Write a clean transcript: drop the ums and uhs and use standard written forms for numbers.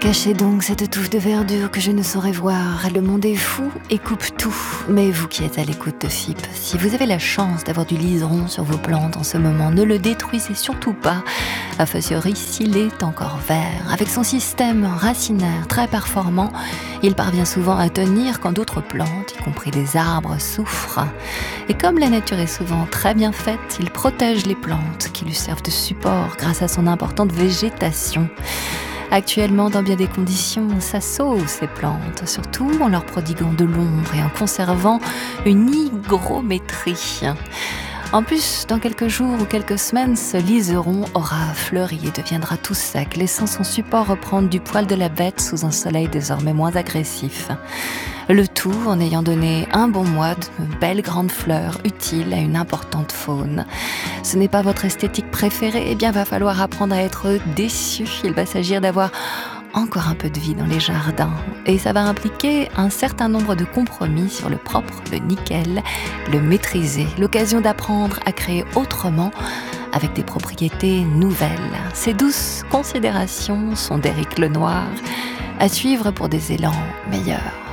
Cachez donc cette touffe de verdure que je ne saurais voir. Le monde est fou et coupe tout. Mais vous qui êtes à l'écoute de FIP, si vous avez la chance d'avoir du liseron sur vos plantes en ce moment, ne le détruisez surtout pas. A fortiori s'il est encore vert. Avec son système racinaire très performant, il parvient souvent à tenir quand d'autres plantes, y compris les arbres, souffrent. Et comme la nature est souvent très bien faite, il protège les plantes qui lui servent de support grâce à son importante végétation. Actuellement, dans bien des conditions, ça sauve ces plantes, surtout en leur prodiguant de l'ombre et en conservant une hygrométrie. En plus, dans quelques jours ou quelques semaines, ce liseron aura fleuri et deviendra tout sec, laissant son support reprendre du poil de la bête sous un soleil désormais moins agressif. Le tout en ayant donné un bon mois de belles grandes fleurs utiles à une importante faune. Ce n'est pas votre esthétique préférée, eh bien va falloir apprendre à être déçu. Il va s'agir d'avoir encore un peu de vie dans les jardins. Et ça va impliquer un certain nombre de compromis sur le propre, le nickel, le maîtriser. L'occasion d'apprendre à créer autrement avec des propriétés nouvelles. Ces douces considérations sont d'Éric Lenoir, à suivre pour des élans meilleurs.